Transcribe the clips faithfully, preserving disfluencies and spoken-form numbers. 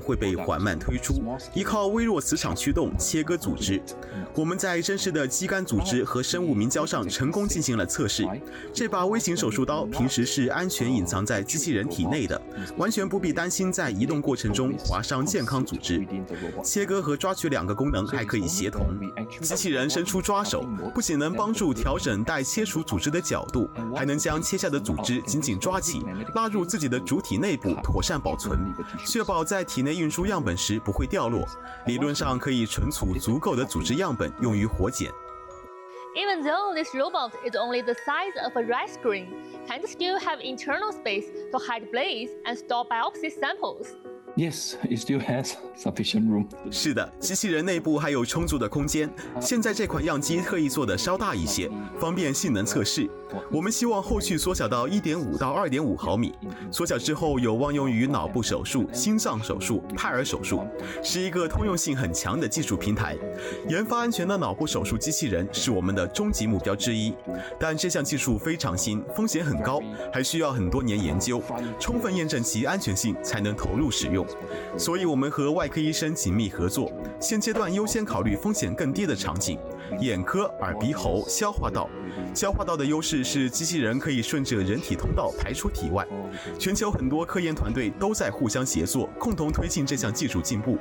会被缓慢推出，依靠微弱磁场驱动切割组织。我们在真实的肌酐组织和生物明胶上成功进行了测试。这把微型手术刀平时是安全隐藏在机器人体内的，完全不必担心在移动过程中划伤健康组织。切割和抓取两个功能还可以协同。机器人伸出抓手，不仅能帮助调整待切除组织的角度，还能将切下的组织紧紧抓起，拉入自己的主体内部妥善保存，确保在体内运输样本时不会掉落。理论上可以存储足够的组织样本用于活检。 Even though this robot is only the size of a rice grain, can it still have internal space to hide blades and store biopsy samples? Yes, it still has sufficient room. 是的，机器人内部还有充足的空间。现在这款样机特意做的稍大一些，方便性能测试。我们希望后续缩小到 一点五到二点五毫米，缩小之后有望用于脑部手术、心脏手术、胎儿手术，是一个通用性很强的技术平台。研发安全的脑部手术机器人是我们的终极目标之一，但这项技术非常新，风险很高，还需要很多年研究，充分验证其安全性才能投入使用。所以我们和外科医生紧密合作，现阶段优先考虑风险更低的场景，眼科、耳鼻喉、消化道。消化道的优势是机器人可以顺着人体通道排出体外。全球很多科研团队都在互相协作，共同推进这项技术进步。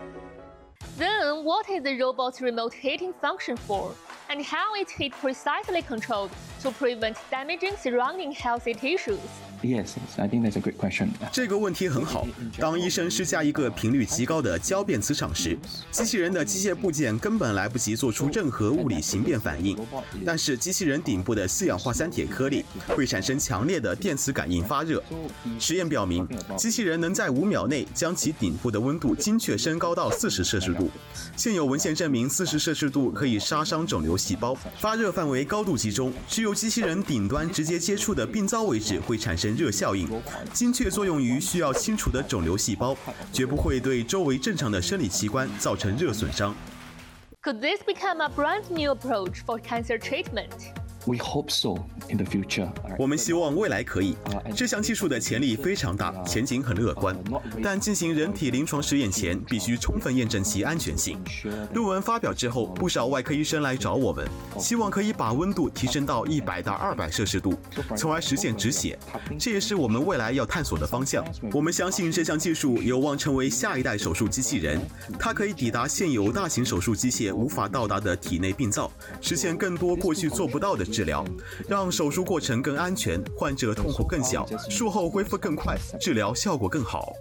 Then, what is the robot's remote hitting function for, and how is heat precisely controlled to prevent damaging surrounding healthy tissues? Yes, I think that's a great question. 这个问题很好。当医生施加一个频率极高的交变磁场时，机器人的机械部件根本来不及做出任何物理形变反应。但是机器人顶部的四氧化三铁颗粒会产生强烈的电磁感应发热。实验表明，机器人能在五秒内将其顶部的温度精确升高到四十摄氏度。现有文献证明，四十摄氏度可以杀伤肿瘤细胞，发热范围高度集中，只有机器人顶端直接接触的病灶位置会产生热效应，精确作用于需要清除的肿瘤细胞，绝不会对周围正常的生理器官造成热损伤。 Could this become a brand new approach for cancer treatment? We hope so in the future. 我们希望未来可以。这项技术的潜力非常大，前景很乐观。但进行人体临床实验前，必须充分验证其安全性。论文发表之后，不少外科医生来找我们，希望可以把温度提升到一百到二百摄氏度，从而实现止血。这也是我们未来要探索的方向。我们相信这项技术有望成为下一代手术机器人，它可以抵达现有大型手术机械无法到达的体内病灶，实现更多过去做不到的治疗，让手术过程更安全，患者痛苦更小，术后恢复更快，治疗效果更好。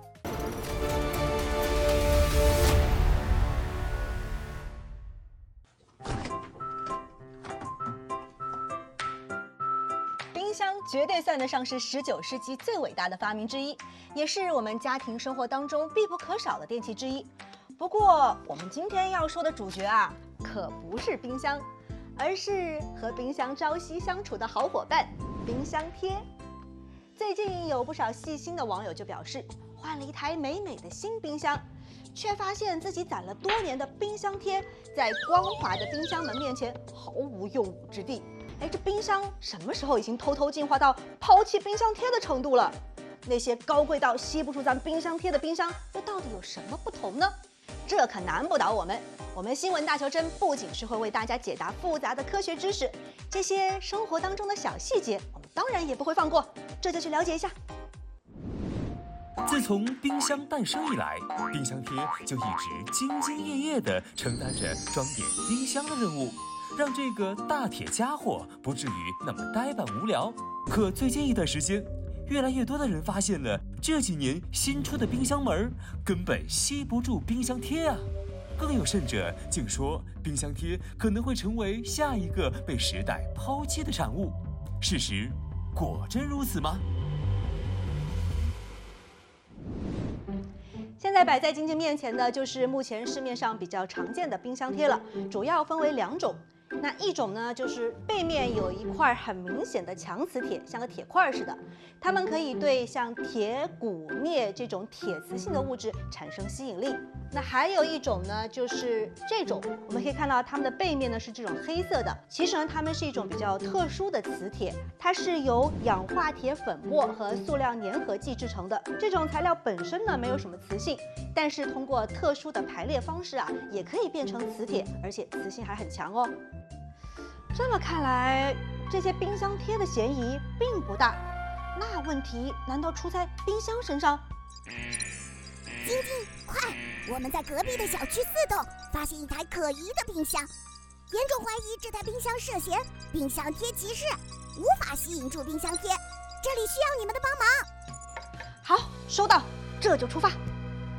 冰箱绝对算得上是十九世纪最伟大的发明之一，也是我们家庭生活当中必不可少的电器之一。不过，我们今天要说的主角啊，可不是冰箱，而是和冰箱朝夕相处的好伙伴——冰箱贴。最近有不少细心的网友就表示，换了一台美美的新冰箱，却发现自己攒了多年的冰箱贴在光滑的冰箱门面前毫无用武之地。哎，这冰箱什么时候已经偷偷进化到抛弃冰箱贴的程度了？那些高贵到吸不住咱冰箱贴的冰箱，又到底有什么不同呢？这可难不倒我们。我们新闻大求真不仅是会为大家解答复杂的科学知识，这些生活当中的小细节，我们当然也不会放过。这就去了解一下。 自从冰箱诞生以来，冰箱贴就一直兢兢业业地承担着装点冰箱的任务，让这个大铁家伙不至于那么呆板无聊。可最近一段时间，越来越多的人发现了这几年新出的冰箱门根本吸不住冰箱贴啊！更有甚者，竟说冰箱贴可能会成为下一个被时代抛弃的产物。事实果真如此吗？ 现在摆在晶晶面前的就是目前市面上比较常见的冰箱贴了，主要分为两种。那一种呢，就是背面有一块很明显的强磁铁，像个铁块似的，它们可以对像铁、钴、镍这种铁磁性的物质产生吸引力。那还有一种呢，就是这种，我们可以看到它们的背面呢是这种黑色的，其实呢它们是一种比较特殊的磁铁，它是由氧化铁粉末和塑料粘合剂制成的。这种材料本身呢没有什么磁性， 但是通过特殊的排列方式啊，也可以变成磁铁，而且磁性还很强哦。这么看来，这些冰箱贴的嫌疑并不大。那问题难道出在冰箱身上？ 晶晶，快！我们在隔壁的小区四栋发现一台可疑的冰箱，严重怀疑这台冰箱涉嫌冰箱贴歧视，无法吸引住冰箱贴。这里需要你们的帮忙。 好，收到，这就出发。